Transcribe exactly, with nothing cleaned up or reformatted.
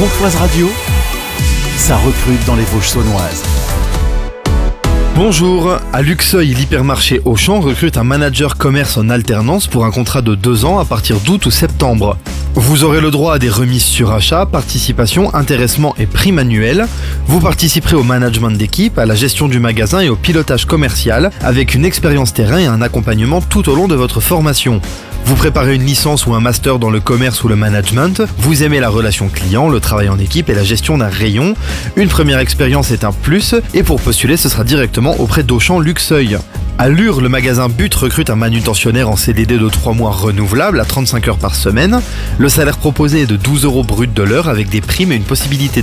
Pontoise Radio, ça recrute dans les Vosges saunoises. Bonjour, à Luxeuil, l'hypermarché Auchan recrute un manager commerce en alternance pour un contrat de deux ans à partir d'août ou septembre. Vous aurez le droit à des remises sur achat, participation, intéressement et prime annuelle. Vous participerez au management d'équipe, à la gestion du magasin et au pilotage commercial avec une expérience terrain et un accompagnement tout au long de votre formation. Vous préparez une licence ou un master dans le commerce ou le management, vous aimez la relation client, le travail en équipe et la gestion d'un rayon. Une première expérience est un plus et pour postuler ce sera directement auprès d'Auchan Luxeuil. À Lure, le magasin But recrute un manutentionnaire en C D D de trois mois renouvelable à trente-cinq heures par semaine. Le salaire proposé est de douze euros brut de l'heure avec des primes et une possibilité